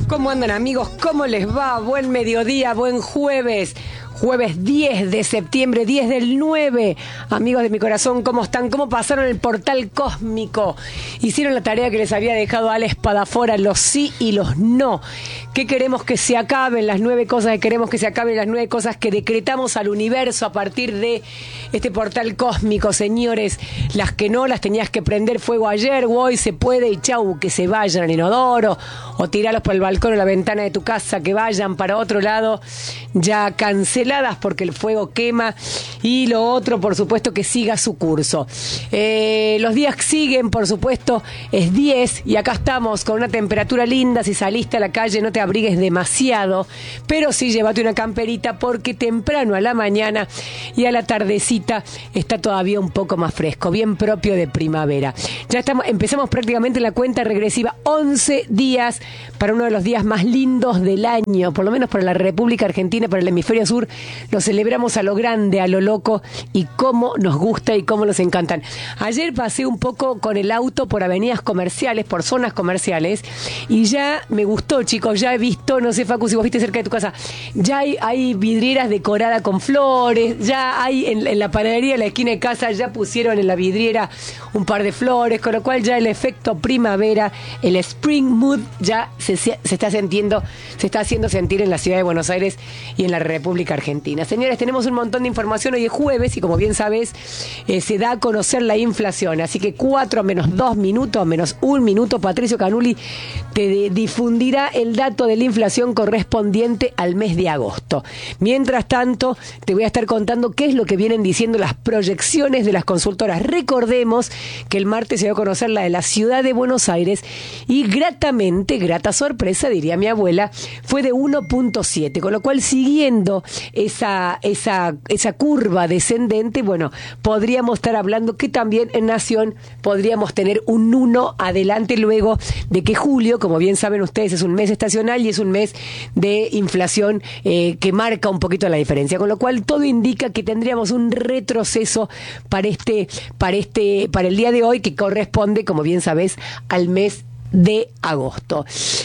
¿Cómo andan, amigos? ¿Cómo les va? Buen mediodía, buen jueves. Jueves 10 de septiembre, 10 del 9. Amigos de mi corazón, ¿cómo están? ¿Cómo pasaron el portal cósmico? Hicieron la tarea que les había dejado Ale Espadafora, los sí y los no. ¿Qué queremos que se acaben? Las 9 cosas que queremos que se acaben, las 9 cosas que decretamos al universo a partir de este portal cósmico, señores. Las que no, las tenías que prender fuego ayer o hoy se puede y chau, que se vayan al inodoro o tirarlos por el balcón o la ventana de tu casa, que vayan para otro lado, ya canceladas porque el fuego quema. Y lo otro, por supuesto, que siga su curso. Los días siguen, por supuesto, es 10 y acá estamos con una temperatura linda. Si saliste a la calle no te abrigues demasiado, pero sí llévate una camperita porque temprano a la mañana y a la tardecita está todavía un poco más fresco, bien propio de primavera. Ya empezamos prácticamente la cuenta regresiva, 11 días para uno de los días más lindos del año, por lo menos para la República Argentina, para el hemisferio sur. Lo celebramos a lo grande, a lo loco, y cómo nos gusta y cómo nos encantan. Ayer pasé un poco con el auto por avenidas comerciales, por zonas comerciales, y ya me gustó, chicos. Ya he visto, no sé, Facu, si vos viste cerca de tu casa, ya hay vidrieras decoradas con flores, ya hay en la panadería de la esquina de casa, ya pusieron en la vidriera un par de flores, con lo cual ya el efecto primavera, el spring mood, ya se está haciendo sentir en la ciudad de Buenos Aires y en la República Argentina. Señores, tenemos un montón de información. Hoy es jueves y, como bien sabes, se da a conocer la inflación. Así que 4 menos 2 minutos, menos 1 minuto, Patricio Canuli te difundirá el dato de la inflación correspondiente al mes de agosto. Mientras tanto, te voy a estar contando qué es lo que vienen diciendo las proyecciones de las consultoras. Recordemos que el martes se dio a conocer la de la ciudad de Buenos Aires y gratamente, grata sorpresa, diría mi abuela, fue de 1.7, con lo cual, siguiendo esa curva descendente, bueno, podríamos estar hablando que también en Nación podríamos tener un 1 adelante, luego de que julio, como bien saben ustedes, es un mes estacional y es un mes de inflación que marca un poquito la diferencia, con lo cual todo indica que tendríamos un retroceso para el día de hoy, que corresponde, como bien sabes, al mes de agosto.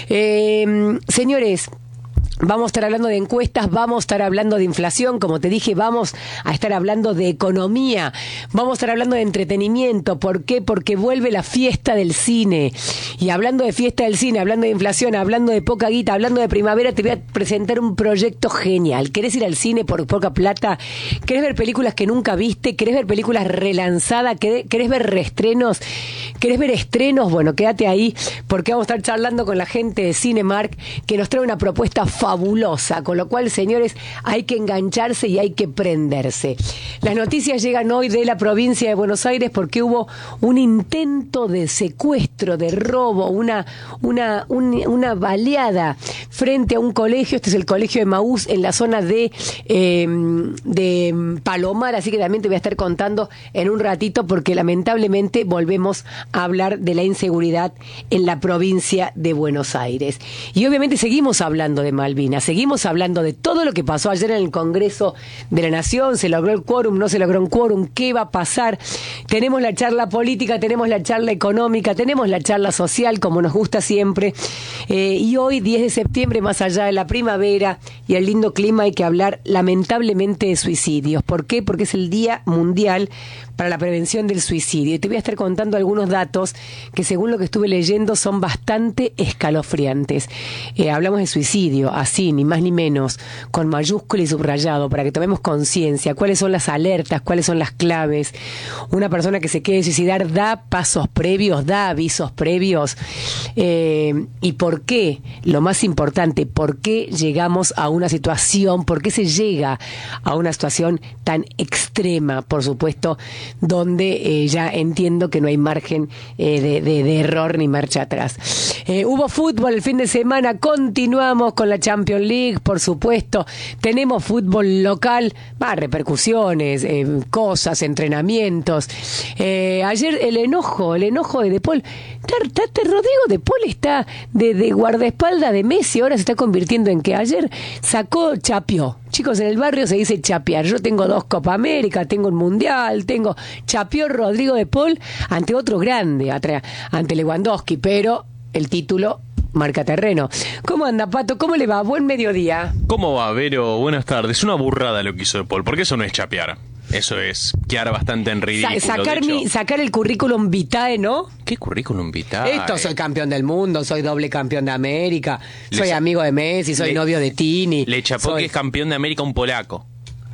Señores, vamos a estar hablando de encuestas, vamos a estar hablando de inflación, como te dije, vamos a estar hablando de economía, vamos a estar hablando de entretenimiento. ¿Por qué? Porque vuelve la fiesta del cine. Y hablando de fiesta del cine, hablando de inflación, hablando de poca guita, hablando de primavera, te voy a presentar un proyecto genial. ¿Querés ir al cine por poca plata? ¿Querés ver películas que nunca viste? ¿Querés ver películas relanzadas? ¿Querés ver reestrenos? ¿Querés ver estrenos? Bueno, quédate ahí porque vamos a estar charlando con la gente de Cinemark, que nos trae una propuesta fabulosa, con lo cual, señores, hay que engancharse y hay que prenderse. Las noticias llegan hoy de la provincia de Buenos Aires porque hubo un intento de secuestro, de robo, una baleada frente a un colegio. Este es el colegio de Maús, en la zona de Palomar, así que también te voy a estar contando en un ratito, porque lamentablemente volvemos a hablar de la inseguridad en la provincia de Buenos Aires. Y obviamente seguimos hablando de Malvinas, seguimos hablando de todo lo que pasó ayer en el Congreso de la Nación. ¿Se logró el quórum? ¿No se logró un quórum? ¿Qué va a pasar? Tenemos la charla política, tenemos la charla económica, tenemos la charla social, como nos gusta siempre. Y hoy, 10 de septiembre, más allá de la primavera y el lindo clima, hay que hablar lamentablemente de suicidios. ¿Por qué? Porque es el Día Mundial para la Prevención del Suicidio. Y te voy a estar contando algunos datos que, según lo que estuve leyendo, son bastante escalofriantes. Hablamos de suicidio, así, ni más ni menos, con mayúscula y subrayado, para que tomemos conciencia. ¿Cuáles son las alertas? ¿Cuáles son las claves? Una persona que se quiere suicidar da pasos previos, da avisos previos. ¿Y por qué? Lo más importante, ¿por qué llegamos a una situación? ¿Por qué se llega a una situación tan extrema? Por supuesto, donde ya entiendo que no hay margen de error ni marcha atrás. Hubo fútbol el fin de semana, continuamos con la Champions League, por supuesto. Tenemos fútbol local, repercusiones, cosas, entrenamientos. Ayer el enojo de Paul. Rodrigo de Paul está de guardaespaldas de Messi, ahora se está convirtiendo en que ayer chapeó. Chicos, en el barrio se dice chapear. Yo tengo 2 Copa América, tengo un Mundial, chapeó Rodrigo de Paul ante otro grande, ante Lewandowski, pero el título marca terreno. ¿Cómo anda, Pato? ¿Cómo le va? Buen mediodía. ¿Cómo va, Vero? Buenas tardes. Una burrada lo que hizo De Paul, porque eso no es chapear. Eso es quedar bastante en ridículo. Sacar el currículum vitae, ¿no? ¿Qué currículum vitae? Esto, soy campeón del mundo, soy doble campeón de América, soy amigo de Messi, soy novio de Tini. Le chapó que es campeón de América un polaco.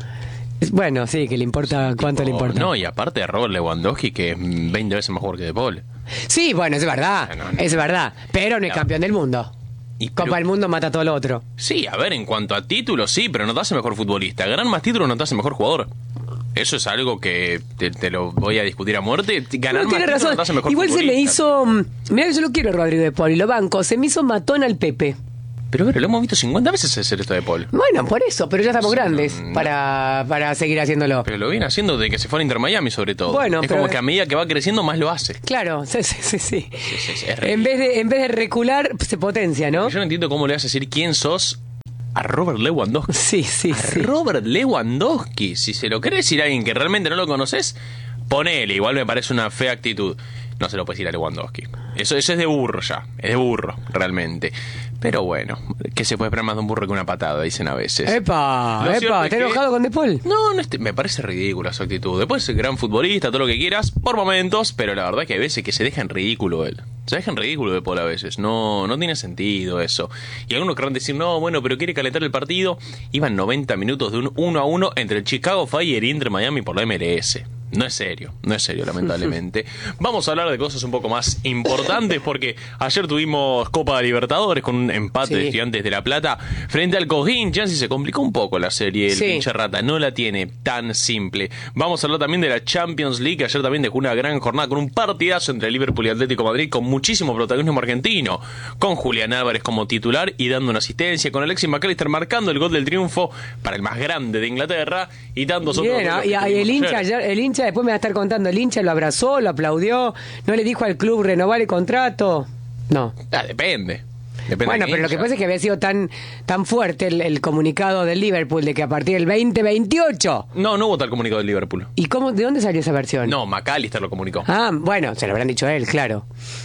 Bueno, sí, que le importa, ¿cuánto le importa? No, y aparte de Robert Lewandowski, que es 20 veces mejor que De Paul. Sí, bueno, es verdad, es verdad, pero no es campeón del mundo. Copa del Mundo mata todo lo otro. Sí, a ver, en cuanto a títulos, sí, pero no te hace mejor futbolista. Ganar más títulos no te hace mejor jugador. Eso es algo que te lo voy a discutir a muerte. Ganar más títulos no te hace mejor Igual futbolista. Se me hizo... Mirá que yo lo quiero, Rodrigo De Paul, y lo banco. Se me hizo matón al Pepe. Pero lo hemos visto 50 veces hacer esto De Paul. Bueno, por eso, pero ya estamos grandes para seguir haciéndolo. Pero lo viene haciendo desde que se fue a Inter Miami, sobre todo. Bueno, es como que a medida que va creciendo, más lo hace. Claro, sí. En vez de recular, se potencia, ¿no? Yo no entiendo cómo le vas a decir quién sos a Robert Lewandowski. Sí. Robert Lewandowski. Si se lo quiere decir a alguien que realmente no lo conoces, ponele. Igual me parece una fea actitud. No se lo puede decir a Lewandowski. Eso es de burro ya. Es de burro, realmente. Pero bueno, que se puede esperar más de un burro que una patada, dicen a veces. ¡Epa! ¿Estás enojado con De Paul? No, me parece ridícula su actitud. Después es gran futbolista, todo lo que quieras, por momentos, pero la verdad es que hay veces que se deja en ridículo él. Se deja en ridículo De Paul a veces. No tiene sentido eso. Y algunos querrán decir, no, bueno, pero quiere calentar el partido. Iban 90 minutos de un 1-1 entre el Chicago Fire y el Inter Miami por la MLS. No es serio, lamentablemente. Vamos a hablar de cosas un poco más importantes porque ayer tuvimos Copa de Libertadores con un empate de Estudiantes de La Plata frente al Corinthians y se complicó un poco la serie. El pinche rata no la tiene tan simple. Vamos a hablar también de la Champions League, que ayer también dejó una gran jornada con un partidazo entre Liverpool y Atlético de Madrid con muchísimo protagonismo argentino, con Julián Álvarez como titular y dando una asistencia, con Alexis McAllister marcando el gol del triunfo para el más grande de Inglaterra y tantos otros. Y el hincha después me va a estar contando, el hincha lo abrazó, lo aplaudió, no le dijo al club renovar el contrato. No. Depende. Bueno, pero lo que pasa es que había sido tan fuerte el comunicado del Liverpool de que a partir del 2028. No hubo tal comunicado del Liverpool. ¿Y de dónde salió esa versión? No, McAllister lo comunicó. Bueno, se lo habrán dicho a él, claro.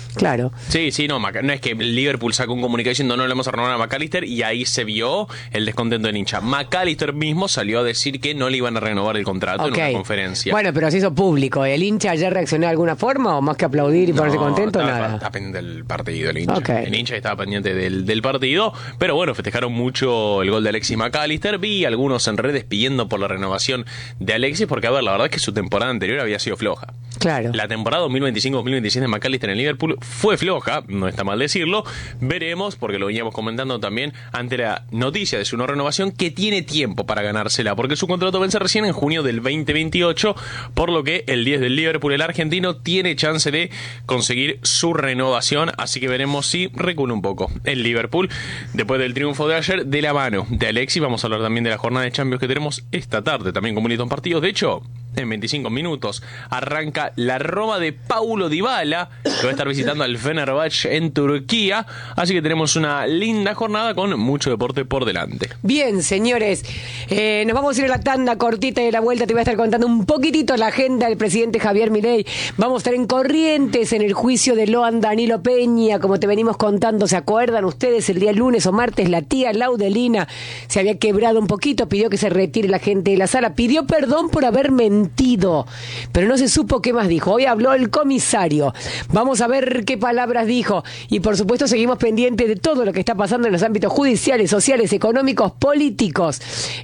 Sí, no es que Liverpool sacó un comunicado diciendo no le vamos a renovar a McAllister y ahí se vio el descontento del hincha. McAllister mismo salió a decir que no le iban a renovar el contrato en una conferencia. Bueno, pero se hizo público. ¿El hincha ayer reaccionó de alguna forma o más que aplaudir y ponerse contento? Nada. Está pendiente del partido el hincha. El hincha estaba pendiente del partido, pero bueno, festejaron mucho el gol de Alexis McAllister. Vi algunos en redes pidiendo por la renovación de Alexis porque, a ver, la verdad es que su temporada anterior había sido floja. Claro. La temporada 2025-2026 de McAllister en Liverpool fue floja, no está mal decirlo. Veremos, porque lo veníamos comentando también ante la noticia de su no renovación, que tiene tiempo para ganársela, porque su contrato vence recién en junio del 2028, por lo que el 10 del Liverpool, el argentino, tiene chance de conseguir su renovación, así que veremos si recula un poco el Liverpool después del triunfo de ayer de la mano de Alexis. Vamos a hablar también de la jornada de Champions que tenemos esta tarde, también con bonitos partidos. De hecho, en 25 minutos arranca la Roma de Paulo Dybala, que va a estar visitando al Fenerbahce en Turquía, así que tenemos una linda jornada con mucho deporte por delante. Bien, señores, nos vamos a ir a la tanda cortita y de la vuelta te voy a estar contando un poquitito la agenda del presidente Javier Milei. Vamos a estar en Corrientes en el juicio de Loan Danilo Peña, como te venimos contando. ¿Se acuerdan ustedes? El día lunes o martes la tía Laudelina se había quebrado un poquito, pidió que se retire la gente de la sala, pidió perdón por haber mentido, pero no se supo qué más dijo. Hoy habló el comisario. Vamos a ver qué palabras dijo y por supuesto seguimos pendientes de todo lo que está pasando en los ámbitos judiciales, sociales, económicos, políticos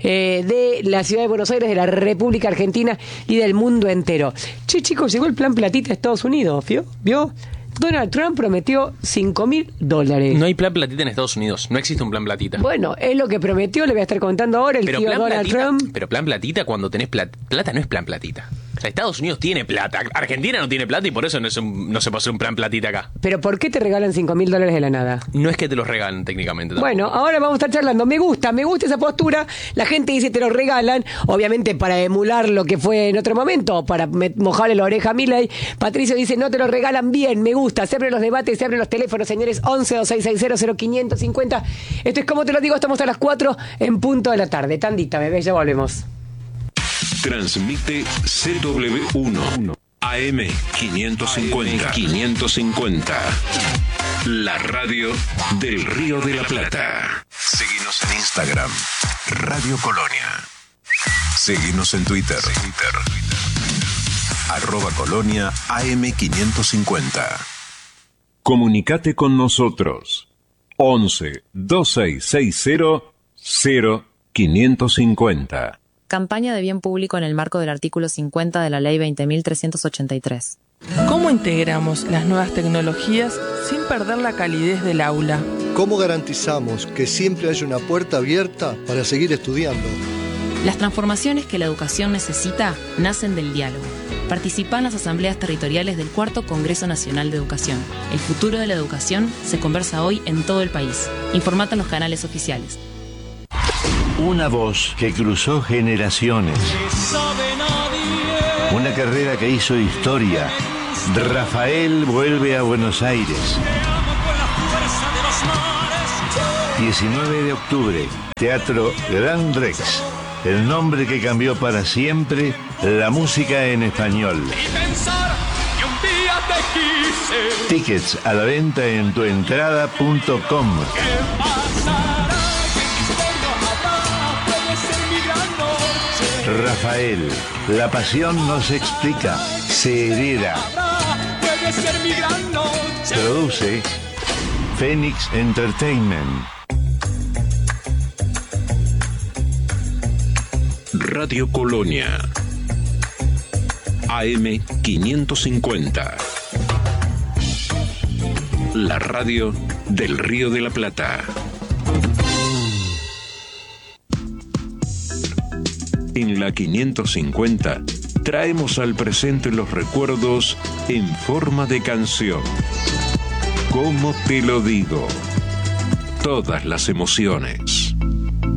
de la ciudad de Buenos Aires, de la República Argentina y del mundo entero. Che, chicos, llegó el plan platita de Estados Unidos, ¿vio? Donald Trump prometió $5.000. No hay plan platita en Estados Unidos. No existe un plan platita. Bueno, es lo que prometió. Le voy a estar contando ahora el tío Donald Trump. Pero plan platita, cuando tenés plata no es plan platita. O sea, Estados Unidos tiene plata. Argentina no tiene plata y por eso no se puede hacer un plan platita acá. ¿Pero por qué te regalan $5.000 de la nada? No es que te los regalen técnicamente. Tampoco. Bueno, ahora vamos a estar charlando. Me gusta esa postura. La gente dice te los regalan, obviamente para emular lo que fue en otro momento, para mojarle la oreja a Milei. Patricio dice no te los regalan bien, me gusta. Se abren los debates, se abren los teléfonos, señores. 11-2660-0550. Esto es como te lo digo, estamos a las 4 en punto de la tarde. Tandita, bebé, ya volvemos. Transmite CW1 AM 550. La radio del Río de la Plata. Seguinos en Instagram, Radio Colonia. Seguinos en Twitter. @Colonia AM550. Comunicate con nosotros. 11 2660 0550. Campaña de bien público en el marco del artículo 50 de la Ley 20.383. ¿Cómo integramos las nuevas tecnologías sin perder la calidez del aula? ¿Cómo garantizamos que siempre haya una puerta abierta para seguir estudiando? Las transformaciones que la educación necesita nacen del diálogo. Participa en las asambleas territoriales del Cuarto Congreso Nacional de Educación. El futuro de la educación se conversa hoy en todo el país. Informate en los canales oficiales. Una voz que cruzó generaciones. Una carrera que hizo historia. Rafael vuelve a Buenos Aires. 19 de octubre, Teatro Gran Rex. El nombre que cambió para siempre la música en español. Tickets a la venta en tuentrada.com. Rafael, la pasión no se explica, se hereda. Produce Phoenix Entertainment. Radio Colonia AM550. La radio del Río de la Plata. En la 550 traemos al presente los recuerdos en forma de canción. ¿Cómo te lo digo? Todas las emociones.